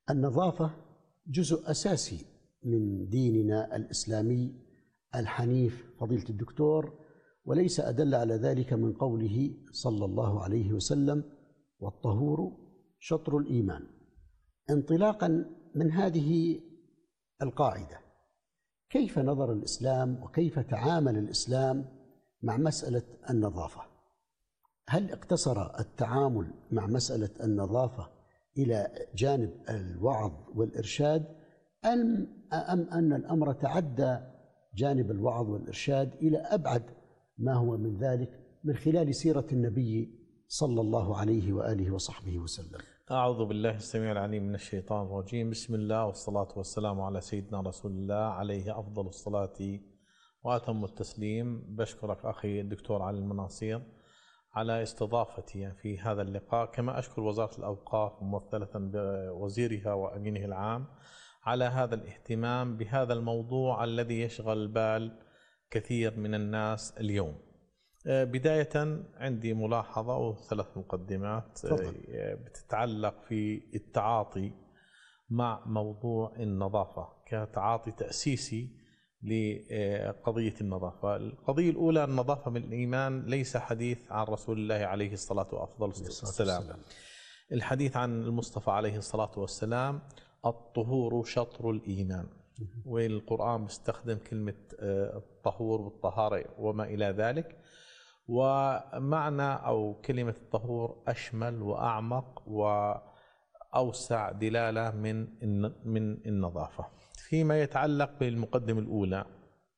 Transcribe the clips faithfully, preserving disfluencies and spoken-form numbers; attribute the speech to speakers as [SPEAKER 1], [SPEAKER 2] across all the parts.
[SPEAKER 1] النظافة جزء أساسي من ديننا الإسلامي الحنيف فضيلة الدكتور، وليس أدل على ذلك من قوله صلى الله عليه وسلم: والطهور شطر الإيمان. انطلاقا من هذه القاعدة، كيف نظر الإسلام وكيف تعامل الإسلام مع مسألة النظافة؟ هل اقتصر التعامل مع مسألة النظافة إلى جانب الوعظ والإرشاد، أم أم أن الأمر تعدى جانب الوعظ والإرشاد إلى أبعد ما هو من ذلك من خلال سيرة النبي صلى الله عليه وآله وصحبه وسلم؟
[SPEAKER 2] أعوذ بالله السميع العليم من الشيطان الرجيم. بسم الله والصلاة والسلام على سيدنا رسول الله عليه أفضل الصلاة وأتم التسليم. بشكرك أخي الدكتور علي المناصير على استضافتي في هذا اللقاء، كما أشكر وزارة الأوقاف ممثلة بوزيرها وأمينه العام على هذا الاهتمام بهذا الموضوع الذي يشغل بال كثير من الناس اليوم. بداية عندي ملاحظة وثلاث مقدمات بتتعلق في التعاطي مع موضوع النظافة كتعاطي تأسيسي لقضية النظافة. القضية الأولى: النظافة من الإيمان، ليس حديث عن رسول الله عليه الصلاة وأفضل السلام. الحديث عن المصطفى عليه الصلاة والسلام: الطهور شطر الإيمان، والقرآن بيستخدم كلمة الطهور والطهارة وما إلى ذلك، ومعنى أو كلمة الطهور أشمل وأعمق وأوسع دلالة من من النظافة. فيما يتعلق بالمقدمة الأولى،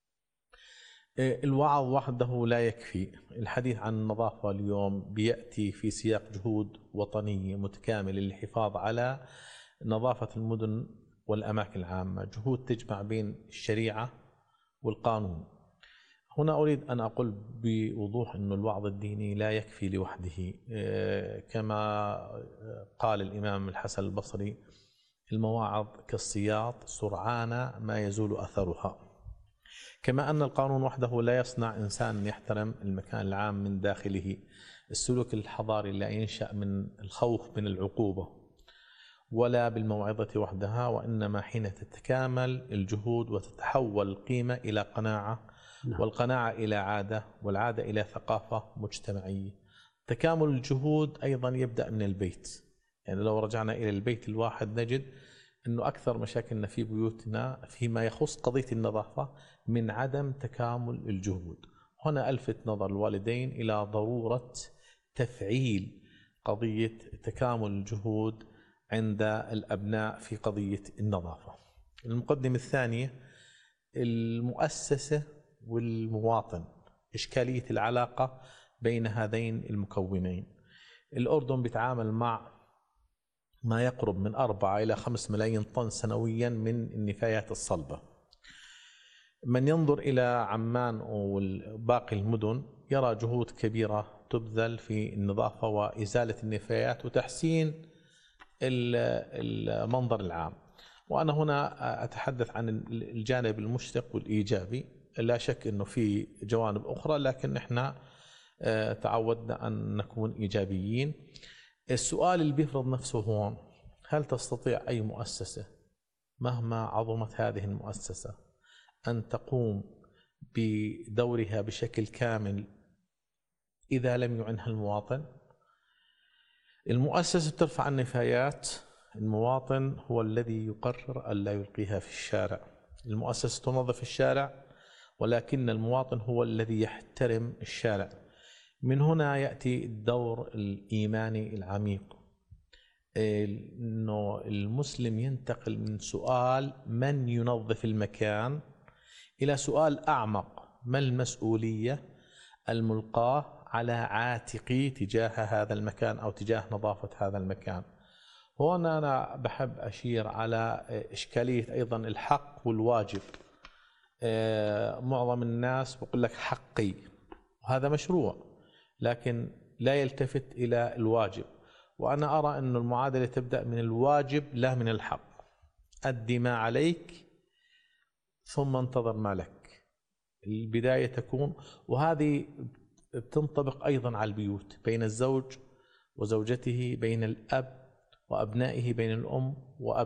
[SPEAKER 2] الوعظ وحده لا يكفي. الحديث عن النظافة اليوم بيأتي في سياق جهود وطنية متكاملة للحفاظ على نظافة المدن والأماكن العامة، جهود تجمع بين الشريعة والقانون. هنا أريد أن أقول بوضوح أن الوعظ الديني لا يكفي لوحده، كما قال الإمام الحسن البصري: المواعظ كالصياط سرعان ما يزول أثرها. كما أن القانون وحده لا يصنع إنسان يحترم المكان العام من داخله. السلوك الحضاري لا ينشأ من الخوف من العقوبة ولا بالموعظة وحدها، وإنما حين تتكامل الجهود وتتحول القيمة إلى قناعة، والقناعة إلى عادة، والعادة إلى ثقافة مجتمعية. تكامل الجهود أيضا يبدأ من البيت. يعني لو رجعنا إلى البيت الواحد نجد أنه أكثر مشاكلنا في بيوتنا فيما يخص قضية النظافة من عدم تكامل الجهود. هنا ألفت نظر الوالدين إلى ضرورة تفعيل قضية تكامل الجهود عند الأبناء في قضية النظافة. المقدمة الثانية: المؤسسة والمواطن، إشكالية العلاقة بين هذين المكونين. الأردن بيتعامل مع ما يقرب من أربعة إلى خمس ملايين طن سنويا من النفايات الصلبة. من ينظر إلى عمان وباقي المدن يرى جهود كبيرة تبذل في النظافة وإزالة النفايات وتحسين المنظر العام. وأنا هنا أتحدث عن الجانب المشرق والإيجابي، لا شك أنه في جوانب أخرى، لكن إحنا تعودنا أن نكون إيجابيين. السؤال اللي بيفرض نفسه هون: هل تستطيع أي مؤسسة مهما عظمت هذه المؤسسة أن تقوم بدورها بشكل كامل إذا لم يعنها المواطن؟ المؤسسة ترفع النفايات، المواطن هو الذي يقرر ألا يلقيها في الشارع. المؤسسة تنظف الشارع، ولكن المواطن هو الذي يحترم الشارع. من هنا يأتي الدور الإيماني العميق، إنه المسلم ينتقل من سؤال من ينظف المكان إلى سؤال أعمق: ما المسؤولية الملقاة على عاتقي تجاه هذا المكان أو تجاه نظافة هذا المكان؟ هنا أنا بحب أشير على إشكالية أيضا الحق والواجب. معظم الناس بقول لك حقي، وهذا مشروع، لكن لا يلتفت إلى الواجب. وأنا أرى أن المعادلة تبدأ من الواجب لا من الحق. أدي ما عليك ثم انتظر ما لك. البداية تكون، وهذه بتنطبق أيضا على البيوت، بين الزوج وزوجته، بين الأب وأبنائه، بين الأم وأب